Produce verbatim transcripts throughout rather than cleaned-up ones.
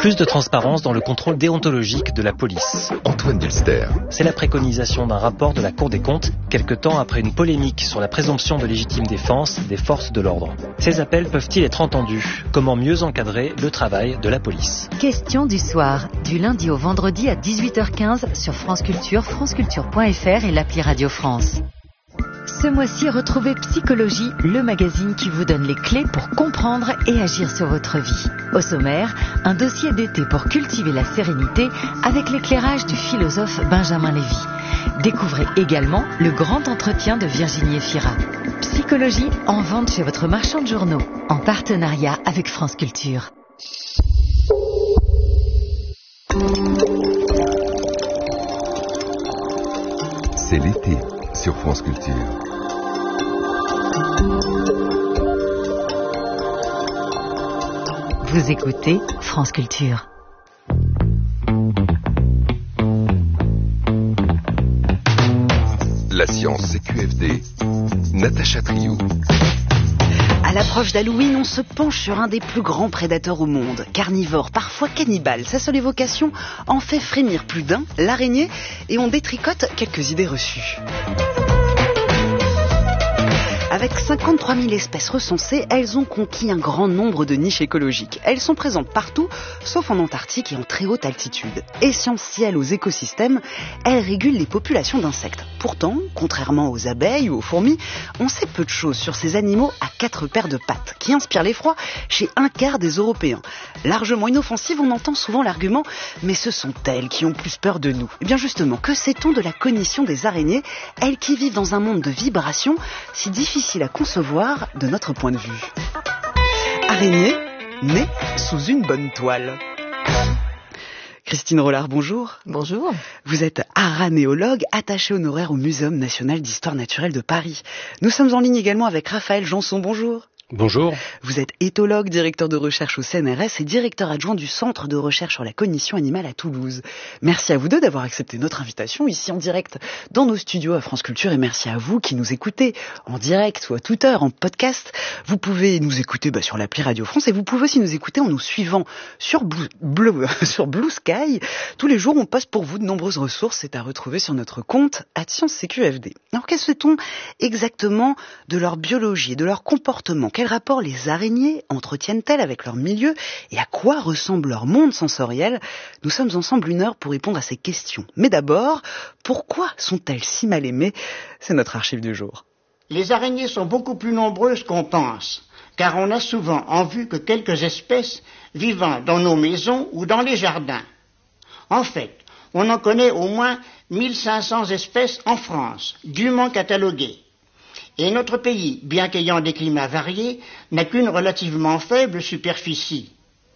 Plus de transparence dans le contrôle déontologique de la police. Antoine Delster. C'est la préconisation d'un rapport de la Cour des comptes, quelque temps après une polémique sur la présomption de légitime défense des forces de l'ordre. Ces appels peuvent-ils être entendus? Comment mieux encadrer le travail de la police? Question du soir, du lundi au vendredi à dix-huit heures quinze sur France Culture, franceculture point f r et l'appli Radio France. Ce mois-ci, retrouvez Psychologie, le magazine qui vous donne les clés pour comprendre et agir sur votre vie. Au sommaire, un dossier d'été pour cultiver la sérénité avec l'éclairage du philosophe Benjamin Lévy. Découvrez également le grand entretien de Virginie Efira. Psychologie en vente chez votre marchand de journaux, en partenariat avec France Culture. C'est l'été sur France Culture. Vous écoutez France Culture. La science C Q F D, Natacha Triou. À l'approche d'Halloween, on se penche sur un des plus grands prédateurs au monde. Carnivore, parfois cannibale. Sa seule évocation en fait frémir plus d'un, l'araignée, et on détricote quelques idées reçues. Avec cinquante-trois mille espèces recensées, elles ont conquis un grand nombre de niches écologiques. Elles sont présentes partout, sauf en Antarctique et en très haute altitude. Essentielles aux écosystèmes, elles régulent les populations d'insectes. Pourtant, contrairement aux abeilles ou aux fourmis, on sait peu de choses sur ces animaux à quatre paires de pattes, qui inspirent l'effroi chez un quart des Européens. Largement inoffensives, on entend souvent l'argument « mais ce sont elles qui ont plus peur de nous ». Eh bien justement, que sait-on de la cognition des araignées, elles qui vivent dans un monde de vibrations si difficiles à concevoir de notre point de vue. Araignée, née sous une bonne toile. Christine Rollard, bonjour. Bonjour. Vous êtes aranéologue, attachée honoraire au Muséum national d'histoire naturelle de Paris. Nous sommes en ligne également avec Raphaël Janson, bonjour. Bonjour. Vous êtes éthologue, directeur de recherche au C N R S et directeur adjoint du Centre de recherche sur la cognition animale à Toulouse. Merci à vous deux d'avoir accepté notre invitation ici en direct dans nos studios à France Culture et merci à vous qui nous écoutez en direct ou à toute heure en podcast. Vous pouvez nous écouter bah, sur l'appli Radio France et vous pouvez aussi nous écouter en nous suivant sur Blue, Blue, sur Blue Sky. Tous les jours, on poste pour vous de nombreuses ressources. C'est à retrouver sur notre compte Science C Q F D. Alors, qu'est-ce que sait-on exactement de leur biologie et de leur comportement? Quel rapport les araignées entretiennent-elles avec leur milieu et à quoi ressemble leur monde sensoriel? Nous sommes ensemble une heure pour répondre à ces questions. Mais d'abord, pourquoi sont-elles si mal aimées? C'est notre archive du jour. Les araignées sont beaucoup plus nombreuses qu'on pense, car on a souvent en vue que quelques espèces vivant dans nos maisons ou dans les jardins. En fait, on en connaît au moins mille cinq cents espèces en France, dûment cataloguées. Et notre pays, bien qu'ayant des climats variés, n'a qu'une relativement faible superficie.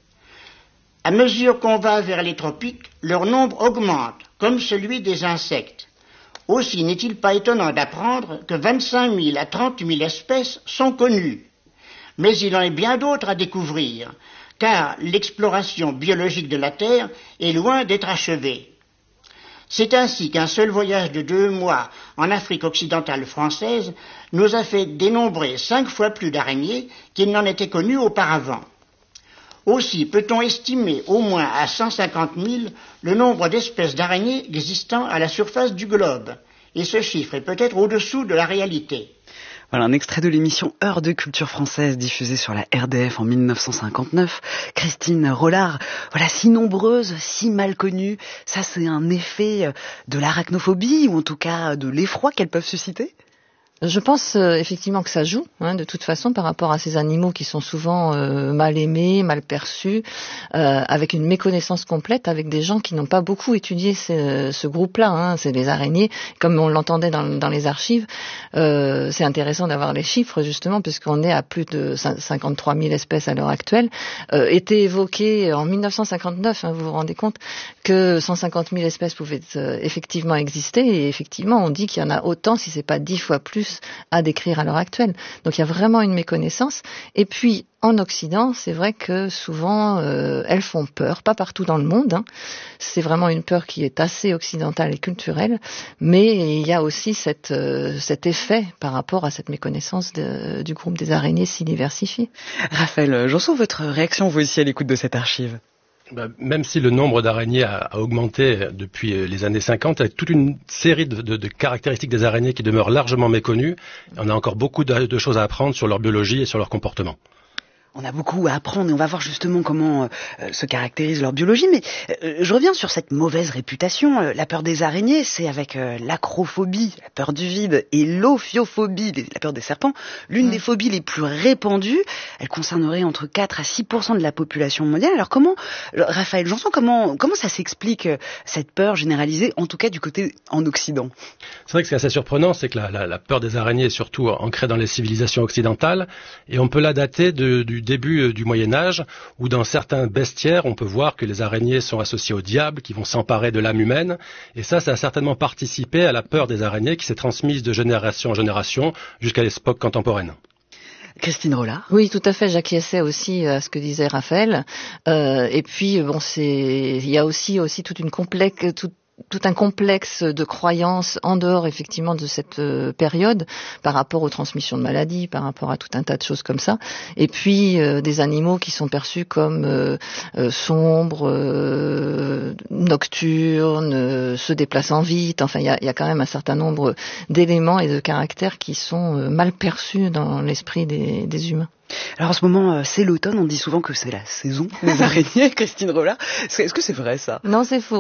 À mesure qu'on va vers les tropiques, leur nombre augmente, comme celui des insectes. Aussi n'est-il pas étonnant d'apprendre que vingt-cinq mille à trente mille espèces sont connues. Mais il en est bien d'autres à découvrir, car l'exploration biologique de la Terre est loin d'être achevée. C'est ainsi qu'un seul voyage de deux mois en Afrique occidentale française nous a fait dénombrer cinq fois plus d'araignées qu'il n'en était connu auparavant. Aussi peut-on estimer au moins à cent cinquante mille le nombre d'espèces d'araignées existant à la surface du globe, et ce chiffre est peut-être au-dessous de la réalité. Voilà un extrait de l'émission Heure de culture française diffusée sur la R D F en mille neuf cent cinquante-neuf. Christine Rollard, voilà, si nombreuse, si mal connue, ça c'est un effet de l'arachnophobie ou en tout cas de l'effroi qu'elles peuvent susciter ? Je pense euh, effectivement que ça joue, hein, de toute façon, par rapport à ces animaux qui sont souvent euh, mal aimés, mal perçus, euh, avec une méconnaissance complète, avec des gens qui n'ont pas beaucoup étudié ce, ce groupe-là. Hein, c'est les araignées, comme on l'entendait dans, dans les archives. Euh, c'est intéressant d'avoir les chiffres, justement, puisqu'on est à plus de cinquante-trois mille espèces à l'heure actuelle. Euh, était évoqué en mille neuf cent cinquante-neuf, hein, vous vous rendez compte, que cent cinquante mille espèces pouvaient euh, effectivement exister, et effectivement, on dit qu'il y en a autant, si c'est pas dix fois plus, à décrire à l'heure actuelle. Donc il y a vraiment une méconnaissance. Et puis en Occident, c'est vrai que souvent euh, elles font peur, pas partout dans le monde. Hein. C'est vraiment une peur qui est assez occidentale et culturelle, mais il y a aussi cette, euh, cet effet par rapport à cette méconnaissance de, du groupe des araignées si diversifié. Raphaël Janson, votre réaction vous aussi à l'écoute de cette archive? Ben, même si le nombre d'araignées a, a augmenté depuis les années cinquante, il y a toute une série de, de, de caractéristiques des araignées qui demeurent largement méconnues. On a encore beaucoup de, de choses à apprendre sur leur biologie et sur leur comportement. On a beaucoup à apprendre et on va voir justement comment euh, se caractérise leur biologie. Mais euh, je reviens sur cette mauvaise réputation. Euh, la peur des araignées, c'est avec euh, l'acrophobie, la peur du vide, et l'ophiophobie, la peur des serpents, l'une mmh. des phobies les plus répandues. Elle concernerait entre quatre à six pour cent de la population mondiale. Alors comment, Raphaël Janson, comment, comment ça s'explique, euh, cette peur généralisée, en tout cas du côté en Occident? C'est vrai que ce qui est assez surprenant, c'est que la, la, la peur des araignées est surtout ancrée dans les civilisations occidentales, et on peut la dater de, du début du Moyen-Âge, où dans certains bestiaires, on peut voir que les araignées sont associées au diable, qui vont s'emparer de l'âme humaine. Et ça, ça a certainement participé à la peur des araignées qui s'est transmise de génération en génération jusqu'à l'époque contemporaine. Christine Rollard. Oui, tout à fait. J'acquiesçais aussi à ce que disait Raphaël. Euh, et puis, bon, c'est, il y a aussi aussi toute une complexe, toute tout un complexe de croyances en dehors effectivement de cette euh, période par rapport aux transmissions de maladies, par rapport à tout un tas de choses comme ça, et puis euh, des animaux qui sont perçus comme euh, euh, sombres, euh, nocturnes, euh, se déplaçant vite. Enfin, il y a, y a quand même un certain nombre d'éléments et de caractères qui sont euh, mal perçus dans l'esprit des, des humains. Alors en ce moment, c'est l'automne, on dit souvent que c'est la saison des araignées, Christine Rollard. Est-ce que c'est vrai ça? Non, c'est faux.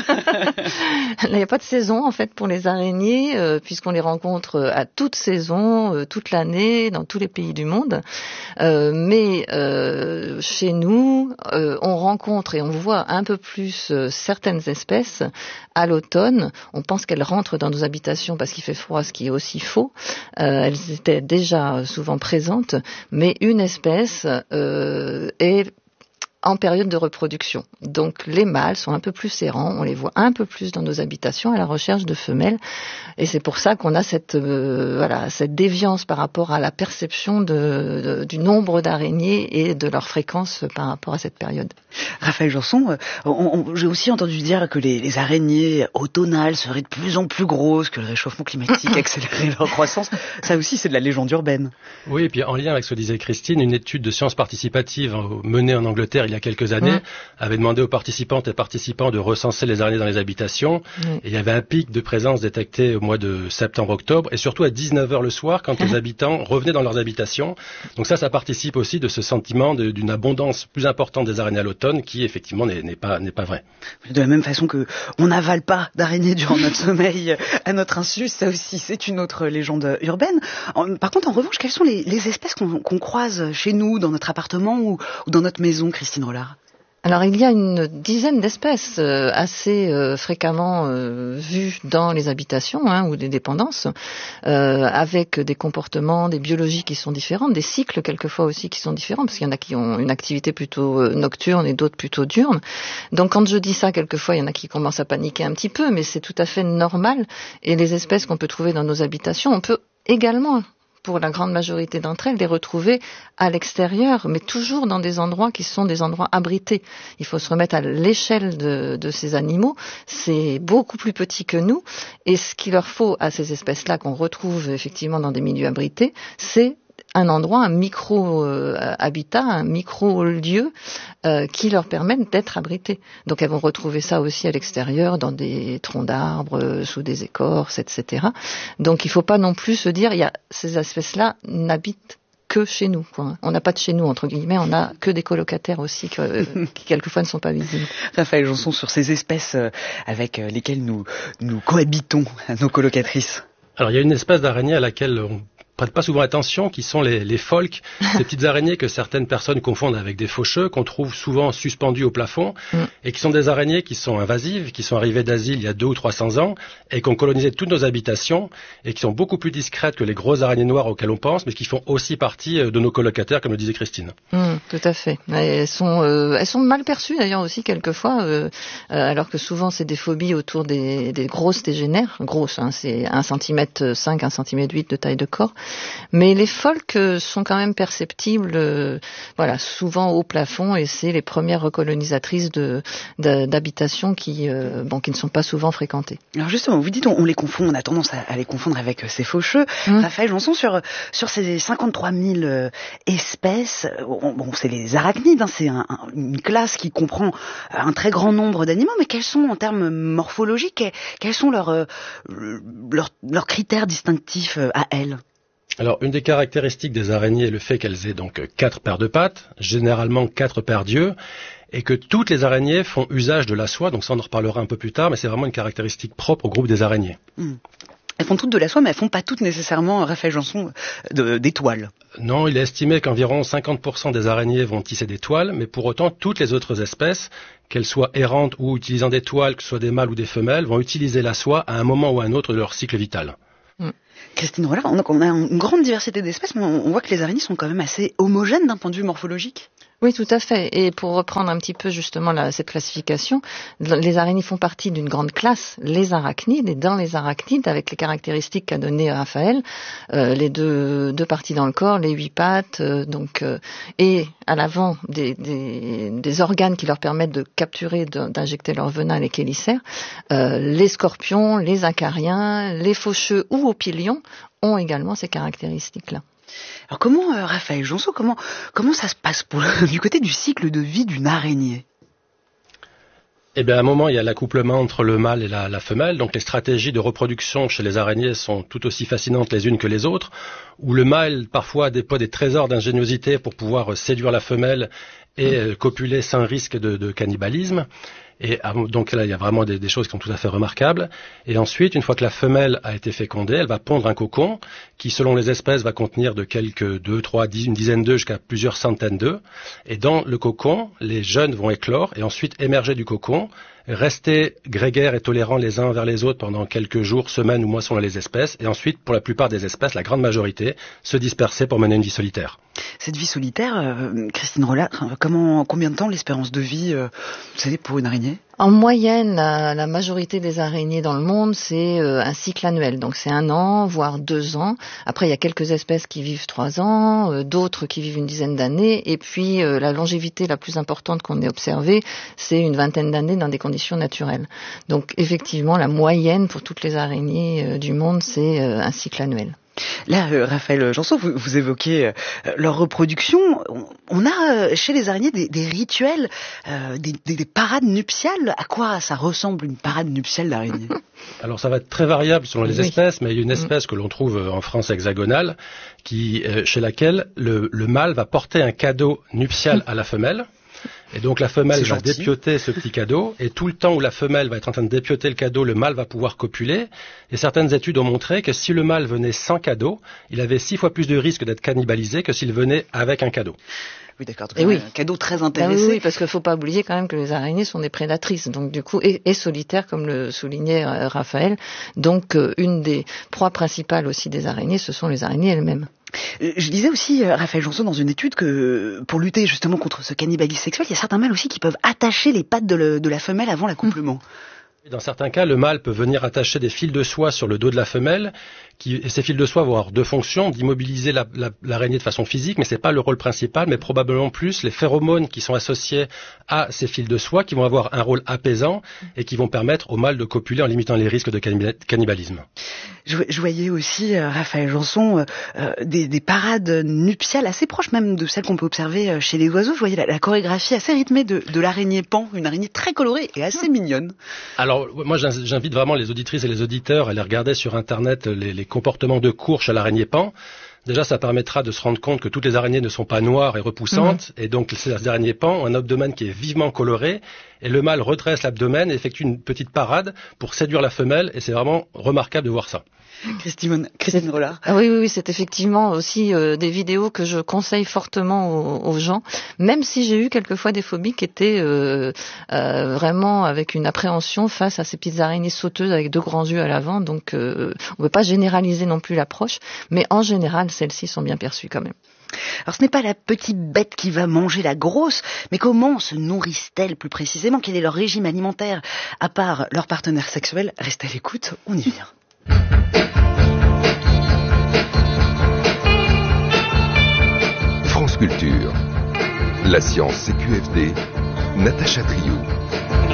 Il n'y a pas de saison en fait pour les araignées, euh, puisqu'on les rencontre à toute saison, euh, toute l'année, dans tous les pays du monde. Euh, mais euh, chez nous, euh, on rencontre et on voit un peu plus euh, certaines espèces à l'automne. On pense qu'elles rentrent dans nos habitations parce qu'il fait froid, ce qui est aussi faux. Euh, elles étaient déjà souvent présentes, mais une espèce euh, est en période de reproduction. Donc les mâles sont un peu plus errants, on les voit un peu plus dans nos habitations à la recherche de femelles, et c'est pour ça qu'on a cette euh, voilà cette déviance par rapport à la perception de, de, du nombre d'araignées et de leur fréquence par rapport à cette période. Raphaël Janson, on, on, j'ai aussi entendu dire que les, les araignées automnales seraient de plus en plus grosses, que le réchauffement climatique accélérait leur croissance. Ça aussi, c'est de la légende urbaine. Oui, et puis en lien avec ce que disait Christine, une étude de sciences participatives menée en Angleterre il y a quelques années mmh. avait demandé aux participantes et participants de recenser les araignées dans les habitations. Mmh. Et il y avait un pic de présence détecté au mois de septembre-octobre, et surtout à dix-neuf heures le soir, quand les habitants revenaient dans leurs habitations. Donc ça, ça participe aussi de ce sentiment de, d'une abondance plus importante des araignées à l'automne, qui effectivement n'est, n'est pas, n'est pas vrai. De la même façon que on n'avale pas d'araignées durant notre sommeil à notre insu, ça aussi c'est une autre légende urbaine. En, par contre, en revanche, quelles sont les, les espèces qu'on, qu'on croise chez nous, dans notre appartement ou, ou dans notre maison, Christine Rollard? Alors il y a une dizaine d'espèces euh, assez euh, fréquemment euh, vues dans les habitations hein, ou des dépendances, euh, avec des comportements, des biologies qui sont différentes, des cycles quelquefois aussi qui sont différents, parce qu'il y en a qui ont une activité plutôt euh, nocturne et d'autres plutôt diurne. Donc quand je dis ça, quelquefois il y en a qui commencent à paniquer un petit peu, mais c'est tout à fait normal. Et les espèces qu'on peut trouver dans nos habitations, on peut également, pour la grande majorité d'entre elles, les retrouver à l'extérieur, mais toujours dans des endroits qui sont des endroits abrités. Il faut se remettre à l'échelle de, de ces animaux. C'est beaucoup plus petit que nous. Et ce qu'il leur faut à ces espèces-là, qu'on retrouve effectivement dans des milieux abrités, c'est un endroit, un micro-habitat, un micro-lieu euh, qui leur permettent d'être abrités. Donc elles vont retrouver ça aussi à l'extérieur, dans des troncs d'arbres, euh, sous des écorces, et cetera. Donc il ne faut pas non plus se dire, il y a, ces espèces-là n'habitent que chez nous, quoi. On n'a pas de chez nous, entre guillemets, on n'a que des colocataires aussi que, euh, qui quelquefois ne sont pas visibles. Raphaël Janson, sur ces espèces euh, avec euh, lesquelles nous, nous cohabitons, nos colocatrices. Alors il y a une espèce d'araignée à laquelle on prête pas souvent attention, qui sont les, les pholques, ces petites araignées que certaines personnes confondent avec des faucheux, qu'on trouve souvent suspendus au plafond, mm. et qui sont des araignées qui sont invasives, qui sont arrivées d'Asie il y a deux ou trois cents ans, et qui ont colonisé toutes nos habitations, et qui sont beaucoup plus discrètes que les grosses araignées noires auxquelles on pense, mais qui font aussi partie de nos colocataires, comme le disait Christine. Mm, tout à fait. Elles sont, euh, elles sont mal perçues d'ailleurs aussi quelquefois, euh, euh, alors que souvent c'est des phobies autour des, des grosses tégénaires, grosses, hein, c'est un centimètre cinq, un centimètre huit de taille de corps. Mais les folks sont quand même perceptibles, euh, voilà, souvent au plafond, et c'est les premières recolonisatrices de, de, d'habitations qui, euh, bon, qui ne sont pas souvent fréquentées. Alors justement, vous dites on, on les confond, on a tendance à, à les confondre avec euh, ces faucheux. Mmh. Raphaël Janson, sur sur ces cinquante-trois mille euh, espèces, on, bon, c'est les arachnides, hein, c'est un, un, une classe qui comprend un très grand nombre d'animaux, mais quels sont en termes morphologiques, quels sont leurs euh, leurs, leurs critères distinctifs euh, à elles? Alors, une des caractéristiques des araignées est le fait qu'elles aient donc quatre paires de pattes, généralement quatre paires d'yeux, et que toutes les araignées font usage de la soie, donc ça on en reparlera un peu plus tard, mais c'est vraiment une caractéristique propre au groupe des araignées. Mmh. Elles font toutes de la soie, mais elles font pas toutes nécessairement, Raphaël Janson, de, des toiles. Non, il est estimé qu'environ cinquante pour cent des araignées vont tisser des toiles, mais pour autant, toutes les autres espèces, qu'elles soient errantes ou utilisant des toiles, que ce soit des mâles ou des femelles, vont utiliser la soie à un moment ou à un autre de leur cycle vital. Mmh. Christine Rollard, on a une grande diversité d'espèces, mais on voit que les araignées sont quand même assez homogènes d'un point de vue morphologique. Oui, tout à fait. Et pour reprendre un petit peu justement la, cette classification, les araignées font partie d'une grande classe, les arachnides. Et dans les arachnides, avec les caractéristiques qu'a donné Raphaël, euh, les deux, deux parties dans le corps, les huit pattes, euh, donc euh, et à l'avant des, des, des organes qui leur permettent de capturer, de, d'injecter leur venin, les chélicères, euh, les scorpions, les acariens, les faucheux ou opilions ont également ces caractéristiques-là. Alors comment, euh, Raphaël Janson, comment, comment ça se passe pour, du côté du cycle de vie d'une araignée? Eh bien, à un moment, il y a l'accouplement entre le mâle et la, la femelle. Donc, les stratégies de reproduction chez les araignées sont tout aussi fascinantes les unes que les autres, où le mâle, parfois, déploie des trésors d'ingéniosité pour pouvoir séduire la femelle et euh, copuler sans risque de, de cannibalisme. Et donc là, il y a vraiment des, des choses qui sont tout à fait remarquables. Et ensuite, une fois que la femelle a été fécondée, elle va pondre un cocon qui, selon les espèces, va contenir de quelques deux, trois, dix, une dizaine d'œufs jusqu'à plusieurs centaines d'œufs. Et dans le cocon, les jeunes vont éclore et ensuite émerger du cocon, rester grégaires et tolérants les uns envers les autres pendant quelques jours, semaines ou mois selon les espèces. Et ensuite, pour la plupart des espèces, la grande majorité, se disperser pour mener une vie solitaire. Cette vie solitaire, euh, Christine Rollard, comment, combien de temps l'espérance de vie, euh, vous savez, pour une araignée? En moyenne, la, la majorité des araignées dans le monde, c'est euh, un cycle annuel. Donc c'est un an, voire deux ans. Après, il y a quelques espèces qui vivent trois ans, euh, d'autres qui vivent une dizaine d'années. Et puis, euh, la longévité la plus importante qu'on ait observée, c'est une vingtaine d'années dans des conditions naturelles. Donc effectivement, la moyenne pour toutes les araignées euh, du monde, c'est euh, un cycle annuel. Là, euh, Raphaël Janson, vous, vous évoquez euh, leur reproduction. On, on a euh, chez les araignées des, des rituels, euh, des, des, des parades nuptiales. À quoi ça ressemble une parade nuptiale d'araignée? Alors ça va être très variable selon les oui. espèces, mais il y a une espèce que l'on trouve en France hexagonale, qui, euh, chez laquelle le, le mâle va porter un cadeau nuptial à la femelle. Et donc la femelle va dépioter ce petit cadeau, et tout le temps où la femelle va être en train de dépioter le cadeau, le mâle va pouvoir copuler. Et certaines études ont montré que si le mâle venait sans cadeau, il avait six fois plus de risque d'être cannibalisé que s'il venait avec un cadeau. Oui, d'accord. Et oui, un cadeau très intéressé. Ben oui, oui, parce qu'il ne faut pas oublier quand même que les araignées sont des prédatrices, donc du coup, et, et solitaires, comme le soulignait euh, Raphaël. Donc, euh, une des proies principales aussi des araignées, ce sont les araignées elles-mêmes. Je disais aussi, Raphaël Janson, dans une étude que pour lutter justement contre ce cannibalisme sexuel, il y a certains mâles aussi qui peuvent attacher les pattes de, le, de la femelle avant l'accouplement. Dans certains cas, le mâle peut venir attacher des fils de soie sur le dos de la femelle, qui, et ces fils de soie vont avoir deux fonctions, d'immobiliser la, la, l'araignée de façon physique, mais c'est pas le rôle principal, mais probablement plus les phéromones qui sont associés à ces fils de soie, qui vont avoir un rôle apaisant et qui vont permettre au mâle de copuler en limitant les risques de cannibalisme. Je, je voyais aussi, euh, Raphaël Janson, euh, des, des parades nuptiales assez proches même de celles qu'on peut observer chez les oiseaux. Je voyais la, la chorégraphie assez rythmée de, de l'araignée pan, une araignée très colorée et assez mignonne. Alors, Alors, moi, j'invite vraiment les auditrices et les auditeurs à aller regarder sur Internet les, les comportements de courge à l'araignée pan. Déjà, ça permettra de se rendre compte que toutes les araignées ne sont pas noires et repoussantes, mmh. et donc ces araignées pan ont un abdomen qui est vivement coloré, et le mâle redresse l'abdomen et effectue une petite parade pour séduire la femelle, et c'est vraiment remarquable de voir ça. Christine, Christine Rollard. Ah oui, oui, oui, c'est effectivement aussi euh, des vidéos que je conseille fortement aux, aux gens, même si j'ai eu quelquefois des phobies qui étaient euh, euh, vraiment avec une appréhension face à ces petites araignées sauteuses avec deux grands yeux à l'avant, donc euh, on ne peut pas généraliser non plus l'approche, mais en général, celles-ci sont bien perçues quand même. Alors ce n'est pas la petite bête qui va manger la grosse, mais comment se nourrissent-elles plus précisément? Quel est leur régime alimentaire? À part leur partenaire sexuel, restez à l'écoute, on y vient. France Culture. La science C Q F D, Natacha Triou.